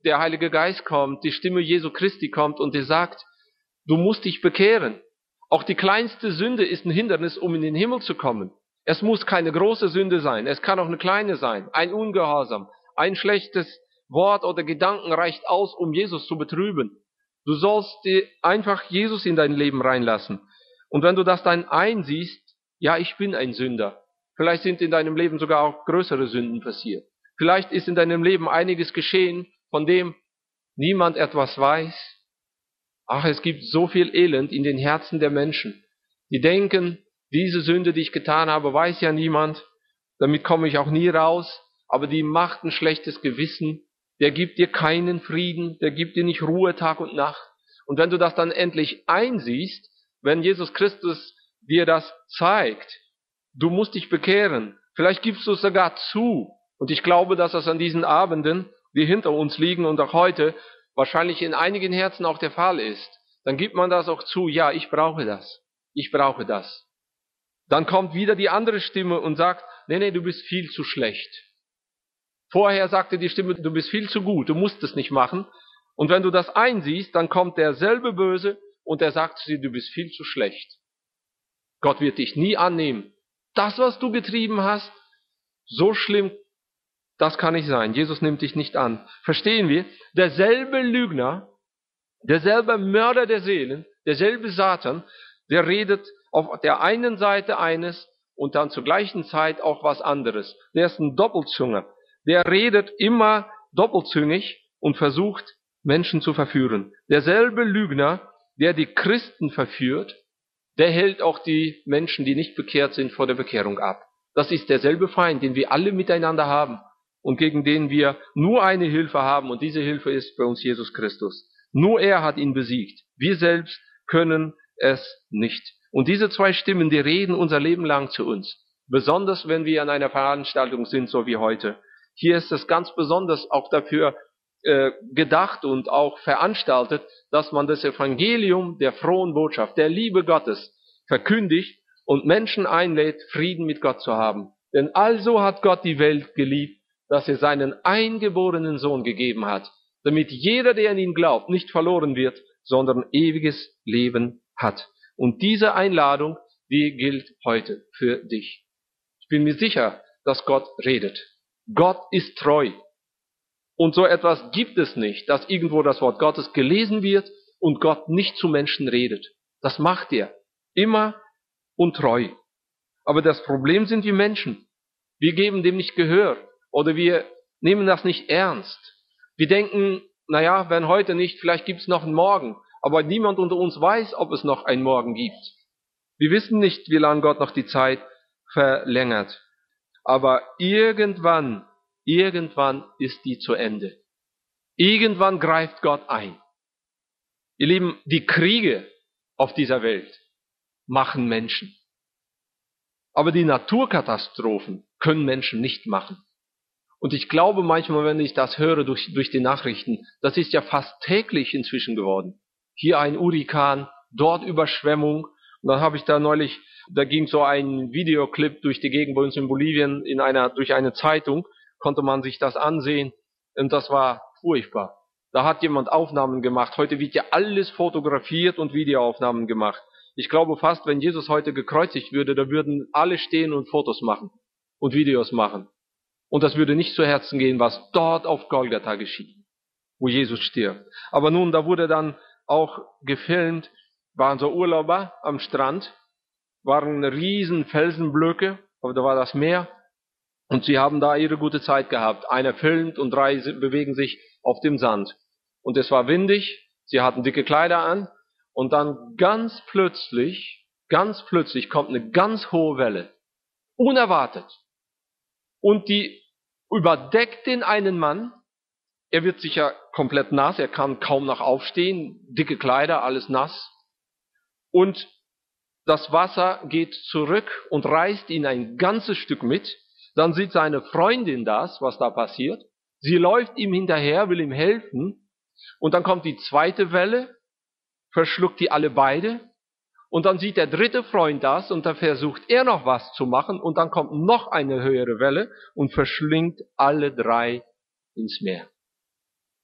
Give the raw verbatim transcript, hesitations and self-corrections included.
der Heilige Geist kommt, die Stimme Jesu Christi kommt und dir sagt, du musst dich bekehren. Auch die kleinste Sünde ist ein Hindernis, um in den Himmel zu kommen. Es muss keine große Sünde sein, es kann auch eine kleine sein, ein Ungehorsam, ein schlechtes Wort oder Gedanken reicht aus, um Jesus zu betrüben. Du sollst dir einfach Jesus in dein Leben reinlassen. Und wenn du das dann einsiehst, ja, ich bin ein Sünder. Vielleicht sind in deinem Leben sogar auch größere Sünden passiert. Vielleicht ist in deinem Leben einiges geschehen, von dem niemand etwas weiß. Ach, es gibt so viel Elend in den Herzen der Menschen. Die denken, diese Sünde, die ich getan habe, weiß ja niemand. Damit komme ich auch nie raus. Aber die macht ein schlechtes Gewissen. Der gibt dir keinen Frieden. Der gibt dir nicht Ruhe Tag und Nacht. Und wenn du das dann endlich einsiehst, wenn Jesus Christus dir das zeigt, du musst dich bekehren. Vielleicht gibst du es sogar zu. Und ich glaube, dass das an diesen Abenden, die hinter uns liegen und auch heute, wahrscheinlich in einigen Herzen auch der Fall ist. Dann gibt man das auch zu. Ja, ich brauche das. Ich brauche das. Dann kommt wieder die andere Stimme und sagt, nee, nee, du bist viel zu schlecht. Vorher sagte die Stimme, du bist viel zu gut, du musst es nicht machen. Und wenn du das einsiehst, dann kommt derselbe Böse und er sagt zu dir, du bist viel zu schlecht. Gott wird dich nie annehmen. Das, was du getrieben hast, so schlimm, das kann nicht sein. Jesus nimmt dich nicht an. Verstehen wir? Derselbe Lügner, derselbe Mörder der Seelen, derselbe Satan, der redet auf der einen Seite eines und dann zur gleichen Zeit auch was anderes. Der ist ein Doppelzünger. Der redet immer doppelzüngig und versucht, Menschen zu verführen. Derselbe Lügner, der die Christen verführt, der hält auch die Menschen, die nicht bekehrt sind, vor der Bekehrung ab. Das ist derselbe Feind, den wir alle miteinander haben und gegen den wir nur eine Hilfe haben und diese Hilfe ist bei uns Jesus Christus. Nur er hat ihn besiegt. Wir selbst können es nicht. Und diese zwei Stimmen, die reden unser Leben lang zu uns. Besonders wenn wir an einer Veranstaltung sind, so wie heute. Hier ist es ganz besonders auch dafür äh, gedacht und auch veranstaltet, dass man das Evangelium der frohen Botschaft, der Liebe Gottes verkündigt und Menschen einlädt, Frieden mit Gott zu haben. Denn also hat Gott die Welt geliebt, dass er seinen eingeborenen Sohn gegeben hat, damit jeder, der an ihn glaubt, nicht verloren wird, sondern ewiges Leben hat. Und diese Einladung, die gilt heute für dich. Ich bin mir sicher, dass Gott redet. Gott ist treu. Und so etwas gibt es nicht, dass irgendwo das Wort Gottes gelesen wird und Gott nicht zu Menschen redet. Das macht er. Immer und treu. Aber das Problem sind wir Menschen. Wir geben dem nicht Gehör. Oder wir nehmen das nicht ernst. Wir denken, naja, wenn heute nicht, vielleicht gibt es noch einen Morgen. Aber niemand unter uns weiß, ob es noch einen Morgen gibt. Wir wissen nicht, wie lange Gott noch die Zeit verlängert. Aber irgendwann, irgendwann ist die zu Ende. Irgendwann greift Gott ein. Ihr Lieben, die Kriege auf dieser Welt machen Menschen. Aber die Naturkatastrophen können Menschen nicht machen. Und ich glaube manchmal, wenn ich das höre durch, durch die Nachrichten, das ist ja fast täglich inzwischen geworden. Hier ein Hurrikan, dort Überschwemmung. Und dann habe ich da neulich, da ging so ein Videoclip durch die Gegend bei uns in Bolivien, in einer, durch eine Zeitung, konnte man sich das ansehen. Und das war furchtbar. Da hat jemand Aufnahmen gemacht. Heute wird ja alles fotografiert und Videoaufnahmen gemacht. Ich glaube fast, wenn Jesus heute gekreuzigt würde, da würden alle stehen und Fotos machen und Videos machen. Und das würde nicht zu Herzen gehen, was dort auf Golgatha geschieht, wo Jesus stirbt. Aber nun, da wurde dann auch gefilmt, waren so Urlauber am Strand, waren riesen Felsenblöcke, aber da war das Meer. Und sie haben da ihre gute Zeit gehabt. Einer filmt und drei bewegen sich auf dem Sand. Und es war windig, sie hatten dicke Kleider an. Und dann ganz plötzlich, ganz plötzlich kommt eine ganz hohe Welle. Unerwartet. Und die überdeckt den einen Mann. Er wird sicher komplett nass, er kann kaum noch aufstehen. Dicke Kleider, alles nass. Und das Wasser geht zurück und reißt ihn ein ganzes Stück mit. Dann sieht seine Freundin das, was da passiert. Sie läuft ihm hinterher, will ihm helfen. Und dann kommt die zweite Welle, verschluckt die alle beide. Und dann sieht der dritte Freund das und dann versucht er noch was zu machen. Und dann kommt noch eine höhere Welle und verschlingt alle drei ins Meer.